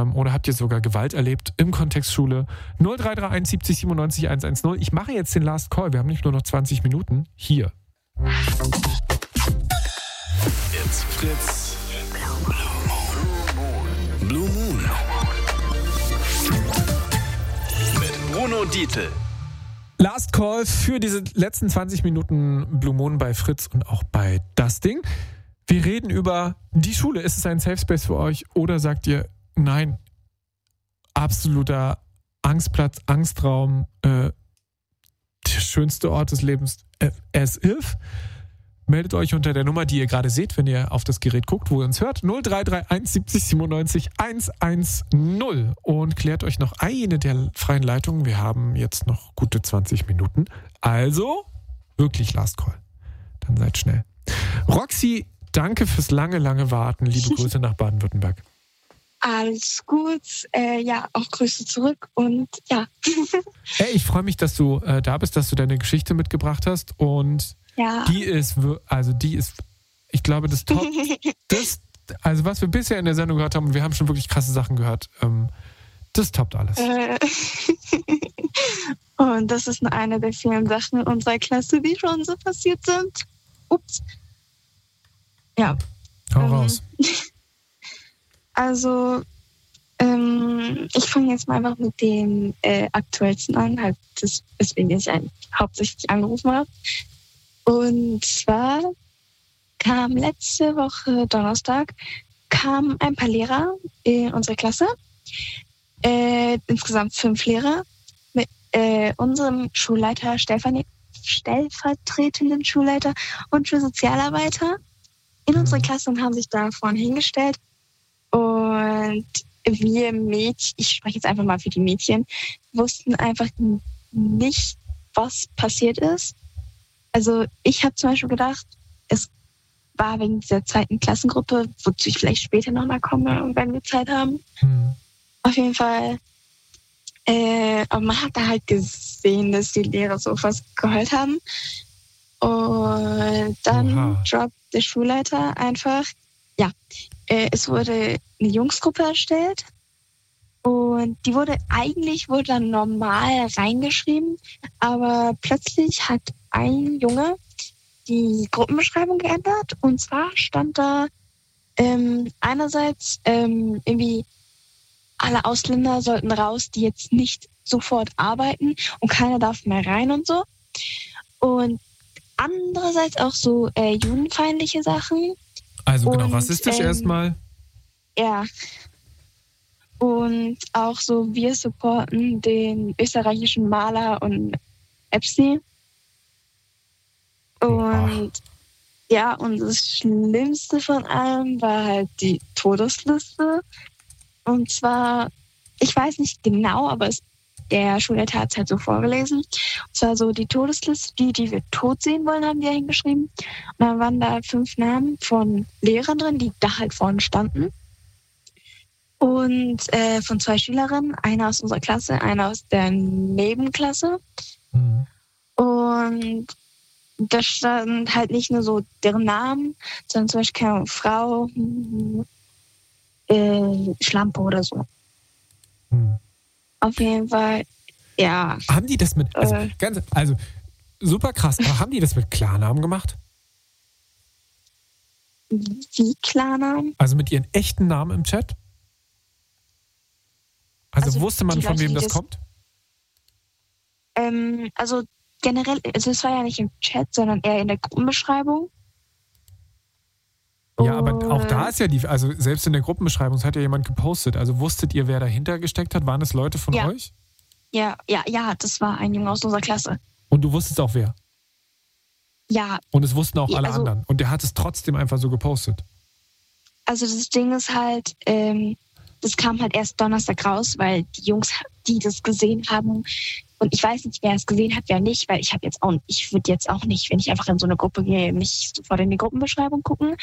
oder habt ihr sogar Gewalt erlebt im Kontext Schule? 0331 70 97 110. Ich mache jetzt den Last Call. Wir haben nicht nur noch 20 Minuten. Hier. It's Fritz. Blue Moon. Mit Bruno Dietl. Last Call für diese letzten 20 Minuten Blue Moon bei Fritz und auch bei Das Ding. Wir reden über die Schule. Ist es ein Safe Space für euch oder sagt ihr, nein, absoluter Angstplatz, Angstraum, der schönste Ort des Lebens as if? Meldet euch unter der Nummer, die ihr gerade seht, wenn ihr auf das Gerät guckt, wo ihr uns hört. 0331 70 97 110 und klärt euch noch eine der freien Leitungen. Wir haben jetzt noch gute 20 Minuten. Also wirklich Last Call. Dann seid schnell. Roxy, danke fürs lange Warten. Liebe Grüße nach Baden-Württemberg. Alles gut. Ja, auch Grüße zurück und ja. Hey, ich freue mich, dass du da bist, dass du deine Geschichte mitgebracht hast und ja. Die ist, ich glaube, das Top, also was wir bisher in der Sendung gehört haben, und wir haben schon wirklich krasse Sachen gehört, das toppt alles. Und das ist nur eine der vielen Sachen in unserer Klasse, die schon so passiert sind. Ups. Ja. Hau raus. Also, ich fange jetzt mal einfach mit dem aktuellsten an, halt weswegen ich hauptsächlich angerufen habe. Und zwar kam letzte Woche Donnerstag kamen ein paar Lehrer in unsere Klasse, insgesamt 5 Lehrer, mit unserem Schulleiter, stellvertretenden Schulleiter und für Sozialarbeiter in unsere Klasse und haben sich da vorne hingestellt. Und wir Mädchen, ich spreche jetzt einfach mal für die Mädchen, wussten einfach nicht, was passiert ist. Also ich habe zum Beispiel gedacht, es war wegen dieser zweiten Klassengruppe, wozu ich vielleicht später nochmal komme, wenn wir Zeit haben. Auf jeden Fall. Aber man hat da halt gesehen, dass die Lehrer so fast geheult haben. Und dann droppt der Schulleiter einfach, es wurde eine Jungsgruppe erstellt. Und die wurde dann normal reingeschrieben, aber plötzlich hat ein Junge die Gruppenbeschreibung geändert. Und zwar stand da einerseits irgendwie alle Ausländer sollten raus, die jetzt nicht sofort arbeiten und keiner darf mehr rein und so. Und andererseits auch so judenfeindliche Sachen. Also genau, rassistisch erstmal. Ja. Und auch so, wir supporten den österreichischen Maler und Epstein. Und und das Schlimmste von allem war halt die Todesliste. Und zwar, ich weiß nicht genau, aber der Schulleiter hat es halt so vorgelesen. Und zwar so die Todesliste, die wir tot sehen wollen, haben die ja hingeschrieben. Und dann waren da 5 Namen von Lehrern drin, die da halt vorne standen. Und von 2 Schülerinnen, eine aus unserer Klasse, eine aus der Nebenklasse. Und da stand halt nicht nur so deren Namen, sondern zum Beispiel keine Frau, Schlampe oder so. Auf jeden Fall, ja. Haben die das mit, also super krass, aber haben die das mit Klarnamen gemacht? Wie Klarnamen? Also mit ihren echten Namen im Chat? Also wusste man, von wem das kommt? Also generell, also es war ja nicht im Chat, sondern eher in der Gruppenbeschreibung. Ja, aber auch da ist ja also selbst in der Gruppenbeschreibung, es hat ja jemand gepostet. Also wusstet ihr, wer dahinter gesteckt hat? Waren es Leute von euch? Ja, das war ein Junge aus unserer Klasse. Und du wusstest auch wer? Ja. Und es wussten auch alle anderen. Und der hat es trotzdem einfach so gepostet. Also das Ding ist halt, das kam halt erst Donnerstag raus, weil die Jungs, die das gesehen haben, und ich weiß nicht, wer es gesehen hat, wer nicht, weil ich würde jetzt auch nicht, wenn ich einfach in so eine Gruppe gehe, nicht sofort in die Gruppenbeschreibung gucken.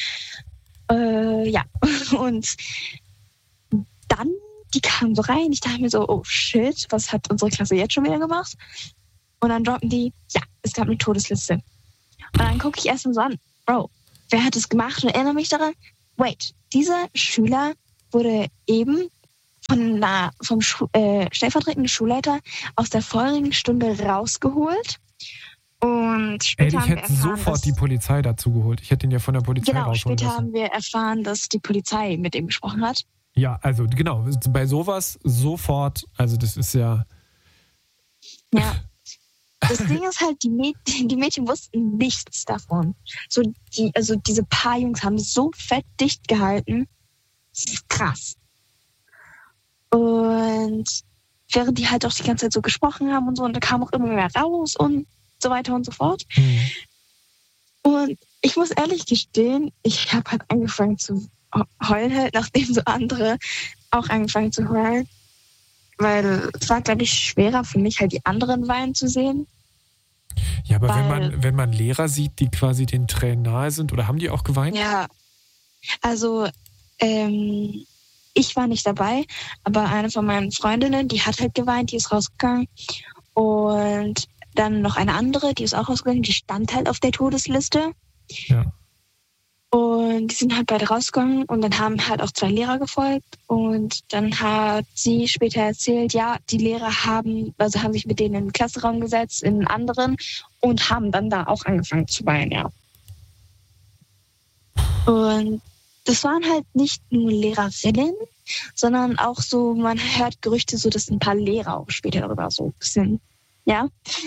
Und dann, die kamen so rein, ich dachte mir so, oh shit, was hat unsere Klasse jetzt schon wieder gemacht? Und dann droppen die, es gab eine Todesliste. Und dann gucke ich erstmal so an, Bro, wer hat das gemacht? Und erinnere mich daran, wait, dieser Schüler wurde eben vom stellvertretenden Schulleiter aus der vorigen Stunde rausgeholt. Und später Ich haben wir hätte erfahren, sofort die Polizei dazu geholt. Ich hätte ihn ja von der Polizei genau, rausholen später lassen. haben wir erfahren, dass die Polizei mit ihm gesprochen hat. Ja, also genau, bei sowas sofort, also das ist ja... Ja. Das Ding ist halt, die Mädchen wussten nichts davon. Also diese paar Jungs haben so fett dicht gehalten. Das ist krass. Und während die halt auch die ganze Zeit so gesprochen haben und so, und da kam auch immer mehr raus und so weiter und so fort. Und ich muss ehrlich gestehen, ich habe halt angefangen zu heulen, halt, nachdem so andere auch angefangen zu heulen. Weil es war, glaube ich, schwerer für mich, halt die anderen weinen zu sehen. Ja, aber wenn man Lehrer sieht, die quasi den Tränen nahe sind, oder haben die auch geweint? Ja, also ich war nicht dabei, aber eine von meinen Freundinnen, die hat halt geweint, die ist rausgegangen. Und dann noch eine andere, die ist auch rausgegangen, die stand halt auf der Todesliste. Ja. Und die sind halt beide rausgegangen und dann haben halt auch 2 Lehrer gefolgt. Und dann hat sie später erzählt, ja, die Lehrer haben sich mit denen in den Klassenraum gesetzt, in einen anderen, und haben dann da auch angefangen zu weinen, ja. Und das waren halt nicht nur Lehrerinnen, sondern auch so, man hört Gerüchte so, dass ein paar Lehrer auch später darüber so ein bisschen, ja.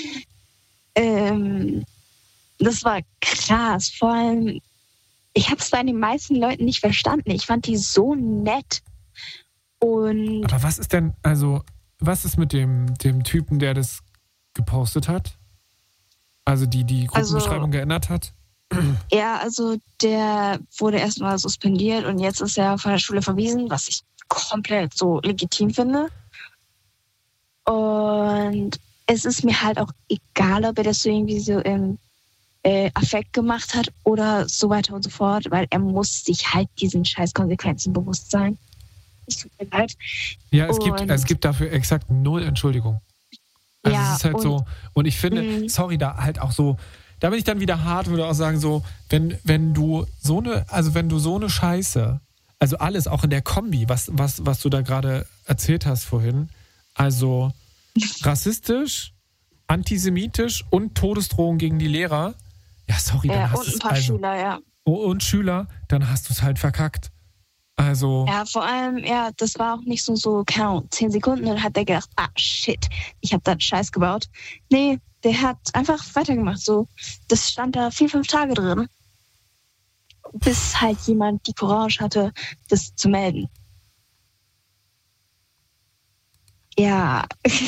Das war krass, vor allem, ich habe es bei den meisten Leuten nicht verstanden. Ich fand die so nett. Und Aber was ist denn, also, was ist mit dem Typen, der das gepostet hat? Also die Gruppenbeschreibung geändert hat? ja, also der wurde erstmal suspendiert und jetzt ist er von der Schule verwiesen, was ich komplett so legitim finde. Und es ist mir halt auch egal, ob er das so irgendwie so im Affekt gemacht hat oder so weiter und so fort, weil er muss sich halt diesen scheiß Konsequenzen bewusst sein. Es tut mir leid. Ja, es gibt dafür exakt 0 Entschuldigung. Also ja, es ist halt so, und ich finde, sorry, da halt auch so, da bin ich dann wieder hart, würde auch sagen, so, wenn du so eine Scheiße, also alles, auch in der Kombi, was du da gerade erzählt hast vorhin, also rassistisch, antisemitisch und Todesdrohung gegen die Lehrer, ja, sorry, dann hast du es. Und ein paar Schüler, ja. Und Schüler, dann hast du es halt verkackt. Also. Ja, vor allem, ja, das war auch nicht so 10 Sekunden, dann hat der gedacht, shit, ich habe da einen Scheiß gebaut. Nee, der hat einfach weitergemacht, so. Das stand da 4-5 Tage drin. Bis halt jemand die Courage hatte, das zu melden. Ja,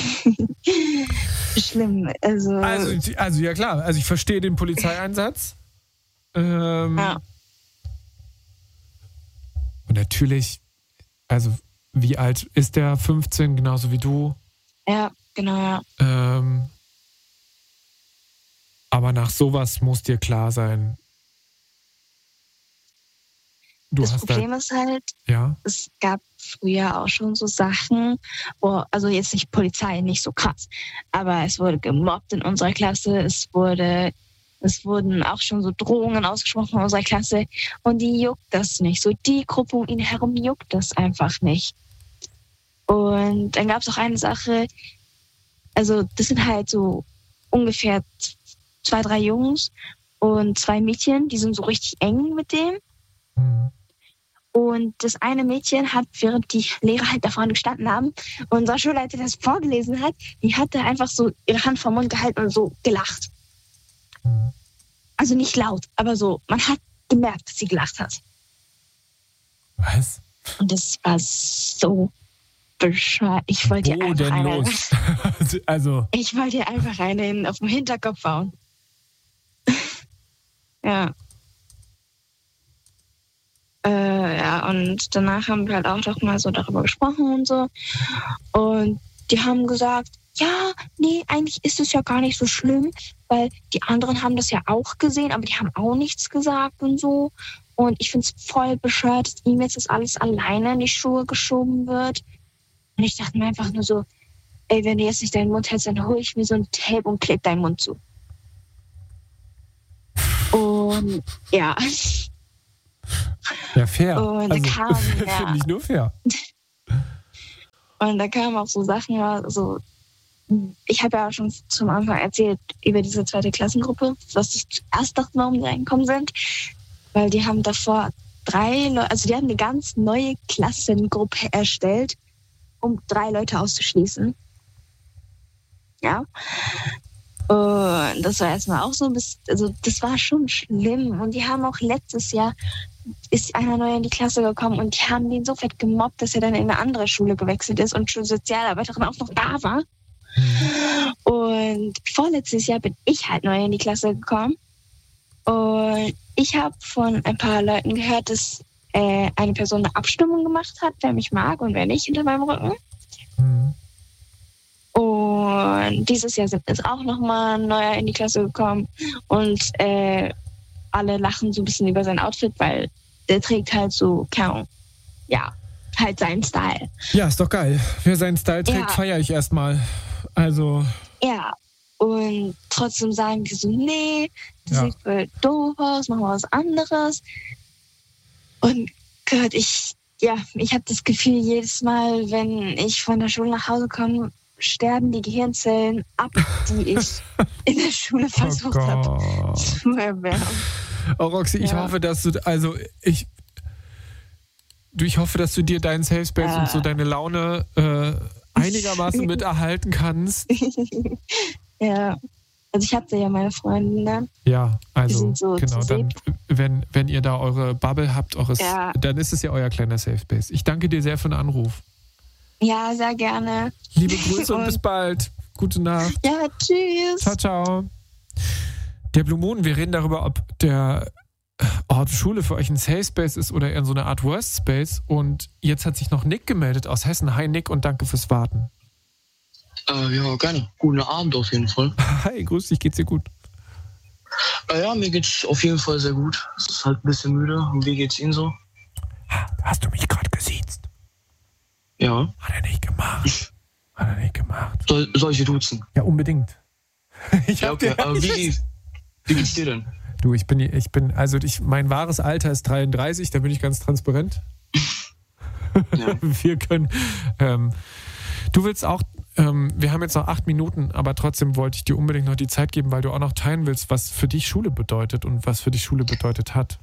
schlimm. Also ja klar, also ich verstehe den Polizeieinsatz. ja. Und natürlich, also wie alt ist der? 15, genauso wie du? Ja, genau, ja. Aber nach sowas muss dir klar sein. Das Problem ist halt, ja? Es gab früher auch schon so Sachen, also jetzt nicht Polizei, nicht so krass, aber es wurde gemobbt in unserer Klasse, es wurden auch schon so Drohungen ausgesprochen in unserer Klasse und die juckt das nicht. So die Gruppe um ihn herum juckt das einfach nicht. Und dann gab es auch eine Sache, also das sind halt so ungefähr 2, 3 Jungs und 2 Mädchen, die sind so richtig eng mit dem. Und das eine Mädchen hat, während die Lehrer halt da vorne gestanden haben, und unser Schulleiter das vorgelesen hat, die hatte einfach so ihre Hand vom Mund gehalten und so gelacht. Also nicht laut, aber so, man hat gemerkt, dass sie gelacht hat. Was? Und das war so bescheuert. Ich wollte ihr einfach Ich wollte ihr einfach einen auf den Hinterkopf hauen. Ja. Ja, und danach haben wir halt auch doch mal so darüber gesprochen und so. Und die haben gesagt, ja, nee, eigentlich ist es ja gar nicht so schlimm, weil die anderen haben das ja auch gesehen, aber die haben auch nichts gesagt und so. Und ich finde es voll bescheuert, dass ihm jetzt das alles alleine in die Schuhe geschoben wird. Und ich dachte mir einfach nur so, ey, wenn du jetzt nicht deinen Mund hältst, dann hole ich mir so ein Tape und klebe deinen Mund zu. Und ja. Ja, fair. Und also, kam, finde ich nur fair. Und da kamen auch so Sachen, also ich habe ja auch schon zum Anfang erzählt über diese 2. Klassengruppe, was ich zuerst dachte, warum die reingekommen sind. Weil die haben davor 3 Leute, also die haben eine ganz neue Klassengruppe erstellt, um 3 Leute auszuschließen. Ja. Und das war erstmal auch so, also das war schon schlimm. Und die haben auch letztes Jahr, ist einer neu in die Klasse gekommen und die haben den so fett gemobbt, dass er dann in eine andere Schule gewechselt ist und schon Sozialarbeiterin auch noch da war. Und vorletztes Jahr bin ich halt neu in die Klasse gekommen. Und ich habe von ein paar Leuten gehört, dass eine Person eine Abstimmung gemacht hat, wer mich mag und wer nicht hinter meinem Rücken. Und dieses Jahr sind jetzt auch nochmal ein neuer in die Klasse gekommen. Und alle lachen so ein bisschen über sein Outfit, weil der trägt halt so, halt seinen Style. Ja, ist doch geil. Wer seinen Style trägt, feiere ich erstmal. Also. Ja, und trotzdem sagen die so, nee, das sieht voll doof aus, machen wir was anderes. Und Gott, ich habe das Gefühl, jedes Mal, wenn ich von der Schule nach Hause komme, sterben die Gehirnzellen ab, die ich in der Schule versucht habe zu erwärmen. Oh, Roxy, ich hoffe, dass ich hoffe, dass du dir deinen Safe Space und so deine Laune einigermaßen mit erhalten kannst. Ja, also ich hatte ja meine Freunde. Ja, also so genau, dann, wenn ihr da eure Bubble habt, dann ist es ja euer kleiner Safe Space. Ich danke dir sehr für den Anruf. Ja, sehr gerne. Liebe Grüße und bis bald. Gute Nacht. Ja, tschüss. Ciao, ciao. Der Blue Moon, wir reden darüber, ob der Ort Schule für euch ein Safe Space ist oder eher so eine Art Worst Space. Und jetzt hat sich noch Nick gemeldet aus Hessen. Hi Nick und danke fürs Warten. Ja, gerne. Guten Abend auf jeden Fall. Hi, grüß dich, geht's dir gut? Ja, mir geht's auf jeden Fall sehr gut. Es ist halt ein bisschen müde. Und wie geht's Ihnen so? Hast du mich gerade gesiezt? Ja. Hat er nicht gemacht. Soll ich dir duzen? Ja, unbedingt. Okay. Wie geht's dir denn? Du, mein wahres Alter ist 33, da bin ich ganz transparent. Ja. Wir können, du willst auch, wir haben jetzt noch 8 Minuten, aber trotzdem wollte ich dir unbedingt noch die Zeit geben, weil du auch noch teilen willst, was für dich Schule bedeutet und was für dich Schule bedeutet hat.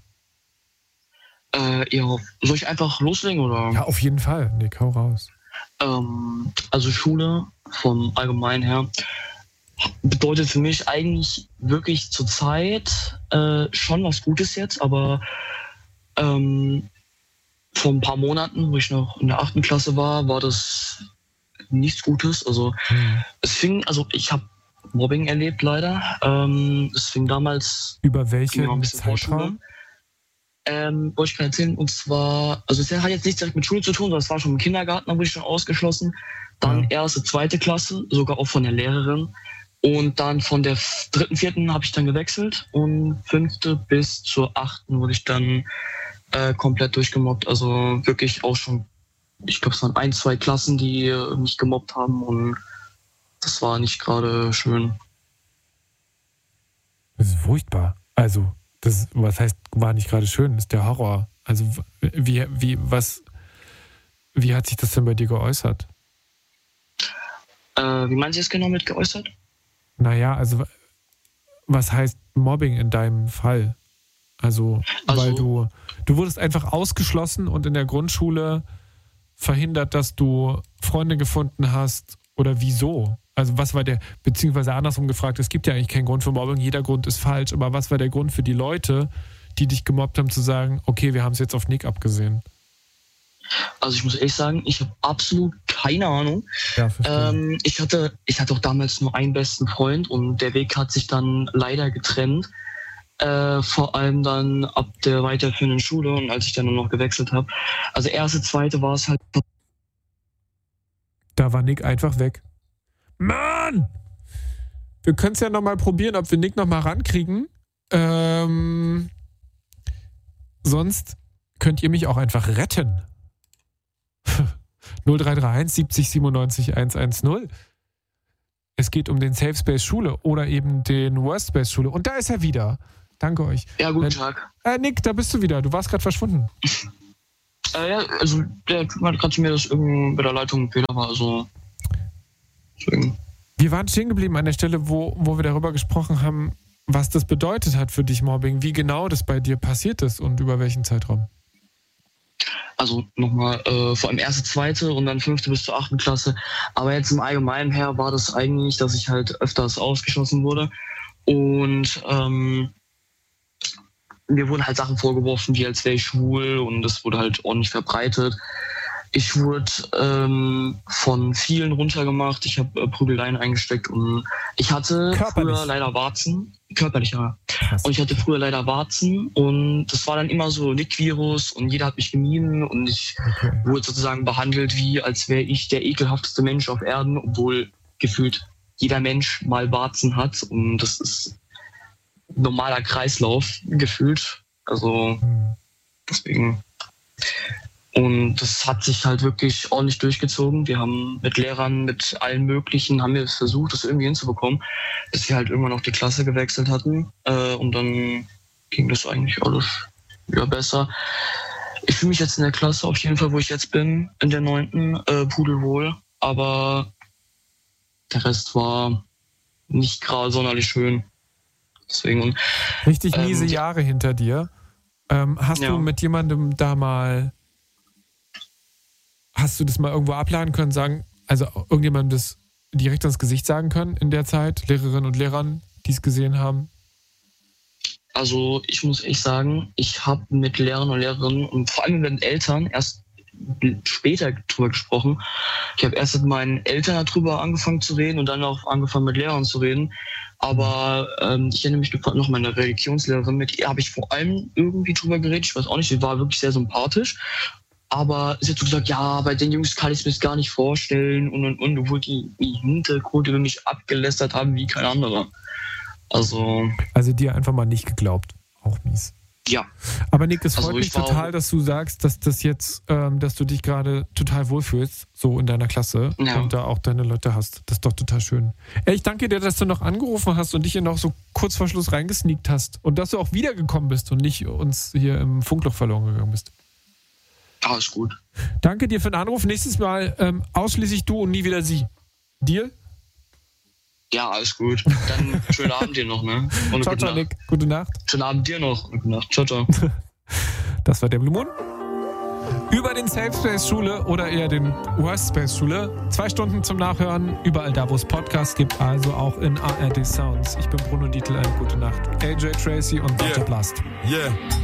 Ja, soll ich einfach loslegen, oder? Ja, auf jeden Fall. Nick, hau raus. Also Schule vom Allgemeinen her bedeutet für mich eigentlich wirklich zur Zeit schon was Gutes jetzt, aber vor ein paar Monaten, wo ich noch in der 8. Klasse war das nichts Gutes. Also ich habe Mobbing erlebt leider. Es fing damals über welche Zeitraum? Wollte ich gerade erzählen, und zwar, also es hat jetzt nichts direkt mit Schule zu tun, sondern es war schon im Kindergarten, da wurde ich schon ausgeschlossen. Dann 1., 2. Klasse, sogar auch von der Lehrerin. Und dann von der 3., 4. habe ich dann gewechselt und 5. bis zur 8. wurde ich dann komplett durchgemobbt. Also wirklich auch schon, ich glaube, es waren 1, 2 Klassen, die mich gemobbt haben und das war nicht gerade schön. Das ist furchtbar. Also, was heißt, war nicht gerade schön? Das ist der Horror. Also, wie hat sich das denn bei dir geäußert? Wie meinen Sie es genau mit geäußert? Naja, also, was heißt Mobbing in deinem Fall? Also weil du wurdest einfach ausgeschlossen und in der Grundschule verhindert, dass du Freunde gefunden hast, oder wieso? Also was war beziehungsweise andersrum gefragt, es gibt ja eigentlich keinen Grund für Mobbing, jeder Grund ist falsch, aber was war der Grund für die Leute, die dich gemobbt haben, zu sagen, okay, wir haben es jetzt auf Nick abgesehen? Also ich muss ehrlich sagen, ich habe absolut keine Ahnung. Ja, verstehe. Ich hatte auch damals nur einen besten Freund und der Weg hat sich dann leider getrennt. Vor allem dann ab der weiterführenden Schule und als ich dann nur noch gewechselt habe. Also 1., 2. war es halt... Da war Nick einfach weg. Mann! Wir können es ja nochmal probieren, ob wir Nick nochmal rankriegen. Sonst könnt ihr mich auch einfach retten. 0331 70 97 110. Es geht um den Safe Space Schule oder eben den Worst Space Schule. Und da ist er wieder. Danke euch. Ja, guten Tag. Nick, da bist du wieder. Du warst gerade verschwunden. Ja, also der Typ hat gerade zu mir, dass irgendwie bei der Leitung ein Fehler war, also deswegen. Wir waren stehen geblieben an der Stelle, wo wir darüber gesprochen haben, was das bedeutet hat für dich, Mobbing, wie genau das bei dir passiert ist und über welchen Zeitraum. Also nochmal, vor allem 1., 2. und dann 5. bis zur 8. Klasse. Aber jetzt im Allgemeinen her war das eigentlich, dass ich halt öfters ausgeschlossen wurde. Und mir wurden halt Sachen vorgeworfen, wie als wäre ich schwul, und das wurde halt ordentlich verbreitet. Ich wurde von vielen runtergemacht, ich habe Prügeleien eingesteckt und ich hatte früher leider Warzen, körperlich, ja. Krass. Und ich hatte früher leider Warzen und das war dann immer so Nick-Virus und jeder hat mich gemieden und ich wurde sozusagen behandelt, wie als wäre ich der ekelhafteste Mensch auf Erden, obwohl gefühlt jeder Mensch mal Warzen hat und das ist ein normaler Kreislauf gefühlt, also deswegen. Und das hat sich halt wirklich ordentlich durchgezogen. Wir haben mit Lehrern, mit allen möglichen, haben wir versucht, das irgendwie hinzubekommen, bis wir halt irgendwann noch die Klasse gewechselt hatten. Und dann ging das eigentlich alles wieder besser. Ich fühle mich jetzt in der Klasse auf jeden Fall, wo ich jetzt bin, in der 9. Pudelwohl. Aber der Rest war nicht gerade sonderlich schön. Deswegen. Richtig miese Jahre hinter dir. Hast du mit jemandem da mal... Hast du das mal irgendwo abladen können, sagen, also irgendjemandem das direkt ins Gesicht sagen können in der Zeit, Lehrerinnen und Lehrern, die es gesehen haben? Also ich muss echt sagen, ich habe mit Lehrern und Lehrerinnen und vor allem mit Eltern erst später drüber gesprochen. Ich habe erst mit meinen Eltern darüber angefangen zu reden und dann auch angefangen mit Lehrern zu reden. Aber ich erinnere mich noch meine Religionslehrerin, mit ihr habe ich vor allem irgendwie drüber geredet. Ich weiß auch nicht, sie war wirklich sehr sympathisch. Aber sie hat so gesagt, ja, bei den Jungs kann ich mir das gar nicht vorstellen und, obwohl die im Hintergrund über mich abgelästert haben wie kein anderer. Also dir einfach mal nicht geglaubt. Auch mies. Ja. Aber Nick, es freut mich total, dass du sagst, dass das jetzt, dass du dich gerade total wohlfühlst, so in deiner Klasse und da auch deine Leute hast. Das ist doch total schön. Ich danke dir, dass du noch angerufen hast und dich hier noch so kurz vor Schluss reingesneakt hast und dass du auch wiedergekommen bist und nicht uns hier im Funkloch verloren gegangen bist. Alles gut. Danke dir für den Anruf. Nächstes Mal ausschließlich du und nie wieder sie. Deal? Ja, alles gut. Dann schönen Abend dir noch, ne? Und ciao, ciao, Nick. Gute Nacht. Schönen Abend dir noch. Gute Nacht. Ciao, ciao. Das war der Blue Moon. Über den Safe Space Schule oder eher den Worst Space Schule. 2 Stunden zum Nachhören. Überall da, wo es Podcasts gibt. Also auch in ARD Sounds. Ich bin Bruno Dietl. Eine gute Nacht. AJ Tracy und Dr. Blast. Yeah.